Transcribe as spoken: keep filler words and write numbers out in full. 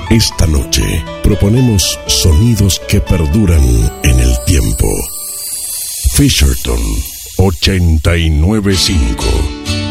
Esta noche proponemos sonidos que perduran en el tiempo. Fisherton ochenta y nueve punto cinco